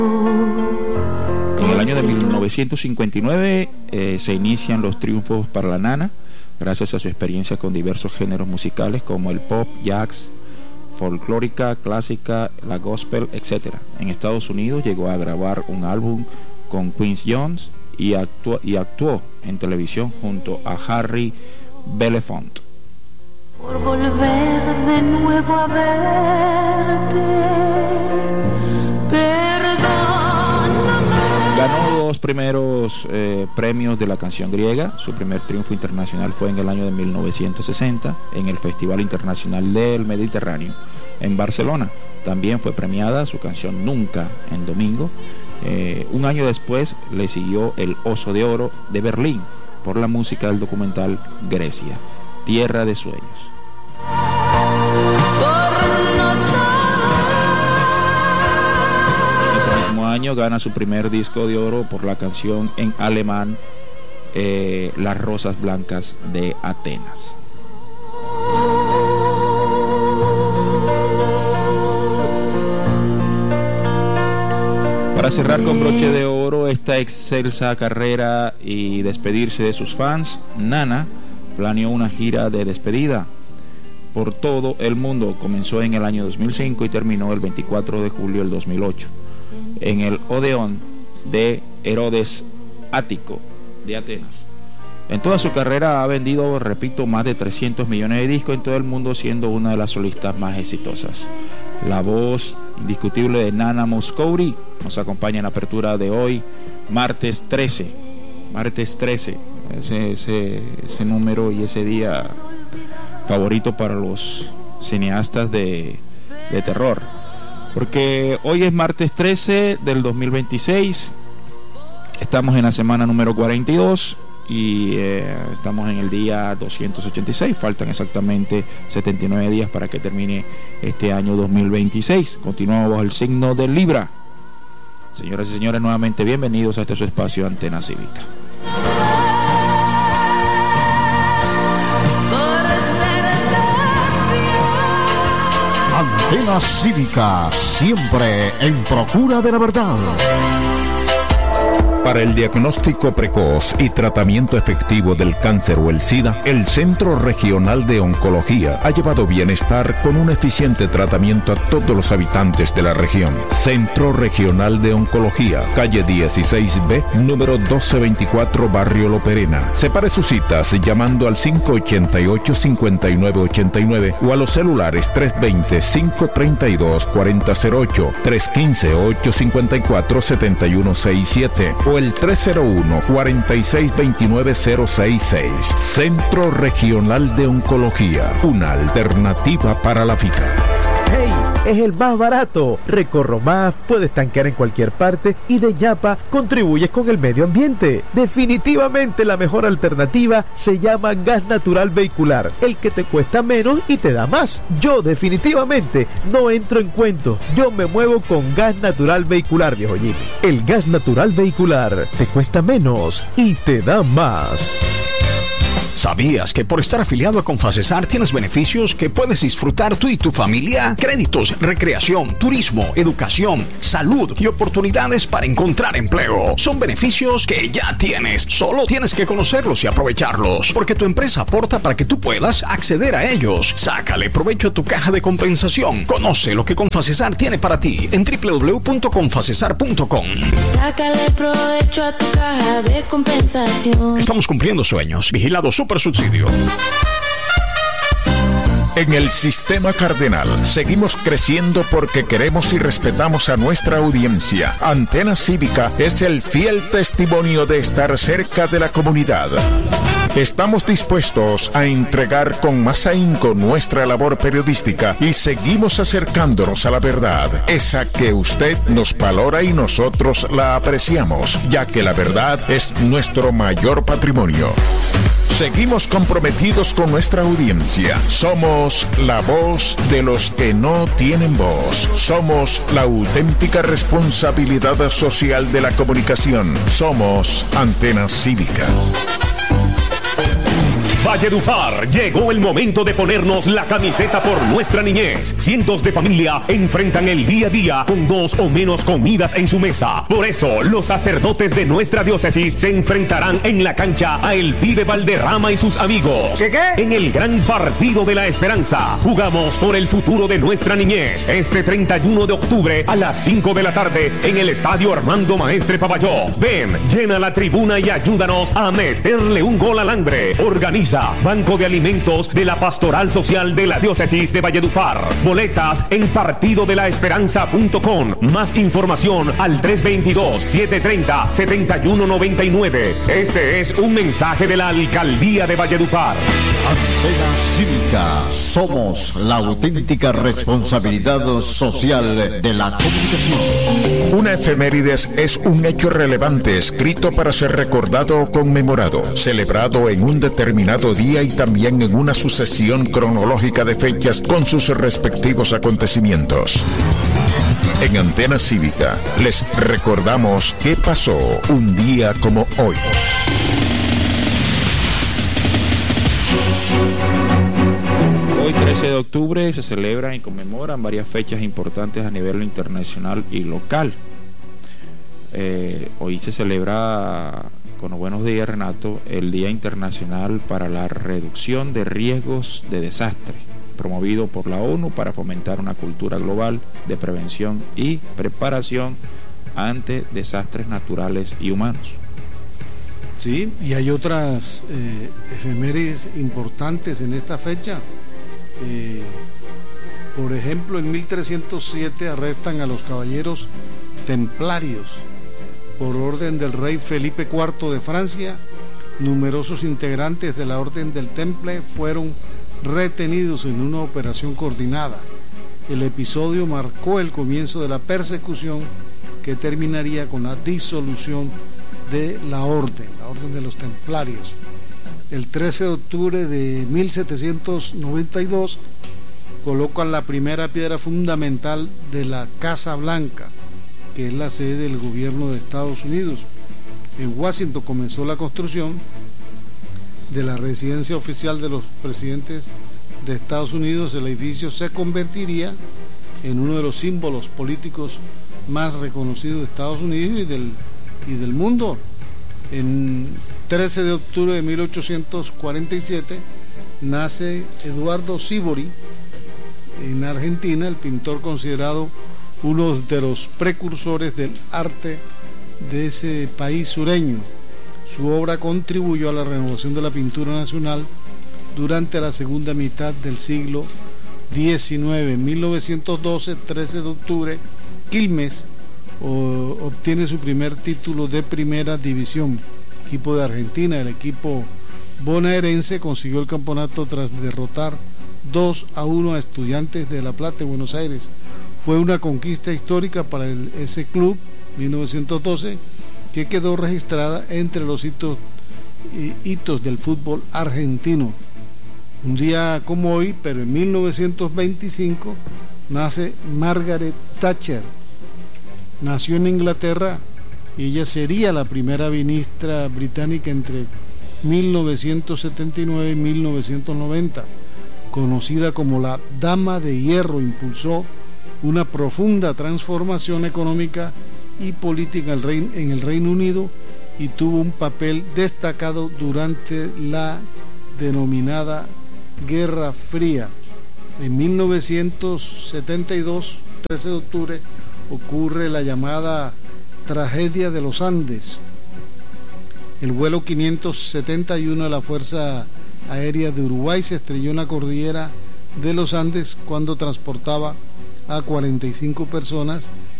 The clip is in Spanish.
En el año de 1959 se inician los triunfos para la nana, gracias a su experiencia con diversos géneros musicales como el pop, jazz, folclórica, clásica, la gospel, etc. En Estados Unidos llegó a grabar un álbum con Quincy Jones y actuó en televisión junto a Harry Belafonte. Por volver de nuevo a verte, perdóname. Ganó 2 primeros premios de la canción griega. Su primer triunfo internacional fue en el año de 1960 en el Festival Internacional del Mediterráneo en Barcelona. También fue premiada su canción Nunca en Domingo. Un año después le siguió el Oso de Oro de Berlín por la música del documental Grecia, Tierra de Sueños. Ese mismo año gana su primer disco de oro por la canción en alemán Las Rosas Blancas de Atenas. Para cerrar con broche de oro esta excelsa carrera y despedirse de sus fans, Nana planeó una gira de despedida por todo el mundo. Comenzó en el año 2005 y terminó el 24 de julio del 2008 en el Odeón de Herodes Ático de Atenas. En toda su carrera ha vendido, repito, más de 300 millones de discos en todo el mundo, siendo una de las solistas más exitosas. La voz indiscutible de Nana Mouskouri nos acompaña en la apertura de hoy, martes 13. Ese número y ese día favorito para los cineastas de terror, porque hoy es martes 13 del 2026. Estamos en la semana número 42 y estamos en el día 286. Faltan exactamente 79 días para que termine este año 2026. Continuamos bajo el signo de Libra. Señoras y señores, nuevamente bienvenidos a este su espacio Antena Cívica. Antena Cívica, siempre en procura de la verdad. Para el diagnóstico precoz y tratamiento efectivo del cáncer o el SIDA, el Centro Regional de Oncología ha llevado bienestar con un eficiente tratamiento a todos los habitantes de la región. Centro Regional de Oncología, calle 16B, número 1224, Barrio La Perena. Separe sus citas llamando al 588-5989 o a los celulares 320-532-4008, 315-854-7167 o el 301-4629-066. Centro Regional de Oncología, una alternativa para la vida. ¡Hey! Es el más barato. Recorro más, puedes tanquear en cualquier parte y de ñapa contribuyes con el medio ambiente. Definitivamente la mejor alternativa se llama gas natural vehicular, el que te cuesta menos y te da más. Yo definitivamente no entro en cuentos. Yo me muevo con gas natural vehicular, viejo Jimmy. El gas natural vehicular te cuesta menos y te da más. ¿Sabías que por estar afiliado a Confacesar tienes beneficios que puedes disfrutar tú y tu familia? Créditos, recreación, turismo, educación, salud y oportunidades para encontrar empleo. Son beneficios que ya tienes. Solo tienes que conocerlos y aprovecharlos, porque tu empresa aporta para que tú puedas acceder a ellos. Sácale provecho a tu caja de compensación. Conoce lo que Confacesar tiene para ti en www.confacesar.com. Sácale provecho a tu caja de compensación. Estamos cumpliendo sueños. Vigilado Super Subsidio. En el Sistema Cardenal seguimos creciendo porque queremos y respetamos a nuestra audiencia. Antena Cívica es el fiel testimonio de estar cerca de la comunidad. Estamos dispuestos a entregar con más ahínco nuestra labor periodística y seguimos acercándonos a la verdad, esa que usted nos valora y nosotros la apreciamos, ya que la verdad es nuestro mayor patrimonio. Seguimos comprometidos con nuestra audiencia. Somos la voz de los que no tienen voz. Somos la auténtica responsabilidad social de la comunicación. Somos Antena Cívica. Valledupar, llegó el momento de ponernos la camiseta por nuestra niñez. Cientos de familias enfrentan el día a día con 2 o menos comidas en su mesa. Por eso, los sacerdotes de nuestra diócesis se enfrentarán en la cancha a Elvide Valderrama y sus amigos. ¿Qué? En el gran partido de la esperanza. Jugamos por el futuro de nuestra niñez. Este 31 de octubre a las 5 de la tarde en el Estadio Armando Maestre Pavalló. Ven, llena la tribuna y ayúdanos a meterle un gol al hambre. Organiza Banco de Alimentos de la Pastoral Social de la Diócesis de Valledupar. Boletas en partidodelaesperanza.com. Más información al 322-730-7199. Este es un mensaje de la Alcaldía de Valledupar. Antena Cívica. Somos la auténtica responsabilidad social de la comunicación. Una efemérides es un hecho relevante escrito para ser recordado o conmemorado, celebrado en un determinado día y también en una sucesión cronológica de fechas con sus respectivos acontecimientos. En Antena Cívica les recordamos qué pasó un día como hoy. Hoy 13 de octubre se celebran y conmemoran varias fechas importantes a nivel internacional y local. Hoy se celebra, con los buenos días Renato, el Día Internacional para la Reducción de Riesgos de Desastre, promovido por la ONU para fomentar una cultura global de prevención y preparación ante desastres naturales y humanos. Sí, y hay otras efemérides importantes en esta fecha. Por ejemplo, en 1307 arrestan a los caballeros templarios por orden del rey Felipe IV de Francia. Numerosos integrantes de la Orden del Temple fueron retenidos en una operación coordinada. El episodio marcó el comienzo de la persecución que terminaría con la disolución de la Orden de los Templarios. El 13 de octubre de 1792 colocan la primera piedra fundamental de la Casa Blanca, que es la sede del gobierno de Estados Unidos. En Washington comenzó la construcción de la residencia oficial de los presidentes de Estados Unidos. El edificio se convertiría en uno de los símbolos políticos más reconocidos de Estados Unidos y del mundo. En 13 de octubre de 1847 nace Eduardo Sívori en Argentina, el pintor considerado uno de los precursores del arte de ese país sureño. Su obra contribuyó a la renovación de la pintura nacional durante la segunda mitad del siglo XIX. En 1912, 13 de octubre, Quilmes obtiene su primer título de primera división. Equipo de Argentina, el equipo bonaerense consiguió el campeonato tras derrotar 2-1 a Estudiantes de La Plata de Buenos Aires. Fue una conquista histórica para ese club, 1912, que quedó registrada entre los hitos del fútbol argentino. Un día como hoy, pero en 1925, nace Margaret Thatcher. Nació en Inglaterra y ella sería la primera ministra británica entre 1979 y 1990. Conocida como la Dama de Hierro, impulsó una profunda transformación económica y política en el Reino Unido y tuvo un papel destacado durante la denominada Guerra Fría. En 1972, 13 de octubre, ocurre la llamada tragedia de los Andes. El vuelo 571 de la Fuerza Aérea de Uruguay se estrelló en la cordillera de los Andes cuando transportaba a 45 personas